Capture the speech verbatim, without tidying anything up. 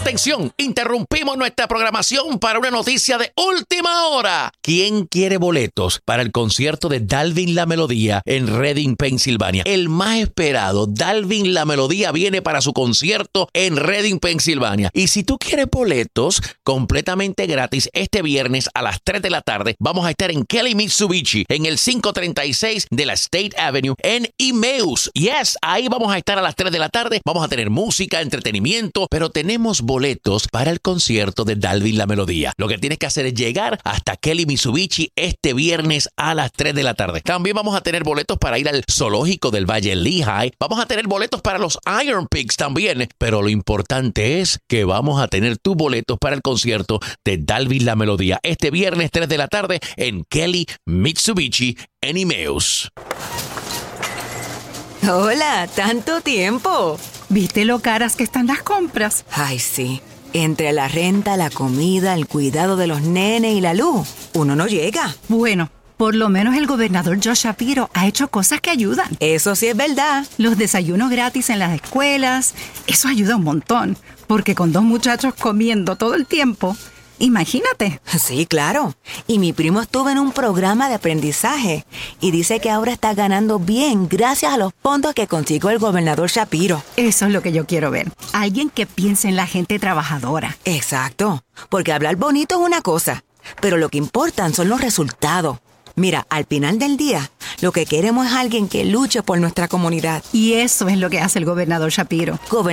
Atención, interrumpimos nuestra programación para una noticia de última hora. ¿Quién quiere boletos para el concierto de Dalvin La Melodía en Reading, Pensilvania? El más esperado, Dalvin La Melodía, viene para su concierto en Reading, Pensilvania. Y si tú quieres boletos completamente gratis, este viernes a las tres de la tarde vamos a estar en Kelly Mitsubishi en el quinientos treinta y seis de la State Avenue en Emmaus. Yes, ahí vamos a estar a las tres de la tarde. Vamos a tener música, entretenimiento, pero tenemos boletos para el concierto de Dalvin La Melodía. Lo que tienes que hacer es llegar hasta Kelly Mitsubishi este viernes a las tres de la tarde. También vamos a tener boletos para ir al zoológico del Valle Lehigh. Vamos a tener boletos para los Iron Pigs también. Pero lo importante es que vamos a tener tus boletos para el concierto de Dalvin La Melodía este viernes tres de la tarde en Kelly Mitsubishi en Emmaus. Hola, tanto tiempo. ¿Viste lo caras que están las compras? Ay, sí. Entre la renta, la comida, el cuidado de los nenes y la luz, uno no llega. Bueno, por lo menos el gobernador Josh Shapiro ha hecho cosas que ayudan. Eso sí es verdad. Los desayunos gratis en las escuelas, eso ayuda un montón. Porque con dos muchachos comiendo todo el tiempo, imagínate. Sí, claro. Y mi primo estuvo en un programa de aprendizaje y dice que ahora está ganando bien gracias a los fondos que consiguió el gobernador Shapiro. Eso es lo que yo quiero ver. Alguien que piense en la gente trabajadora. Exacto. Porque hablar bonito es una cosa, pero lo que importan son los resultados. Mira, al final del día, lo que queremos es alguien que luche por nuestra comunidad. Y eso es lo que hace el gobernador Shapiro. Gober-